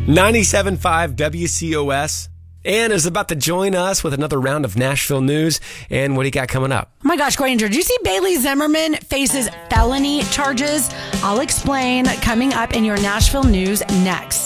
97.5 WCOS. Ann is about to join us with another round of Nashville news. And what do you got coming up? Oh my gosh, Granger, did you see Bailey Zimmerman faces felony charges? I'll explain coming up in your Nashville news next.